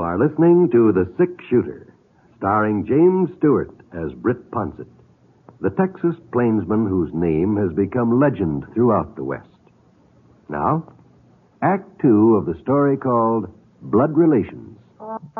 are listening to The Six Shooter, starring James Stewart as Britt Ponsett, the Texas plainsman whose name has become legend throughout the West. Now, Act Two of the story called Blood Relations.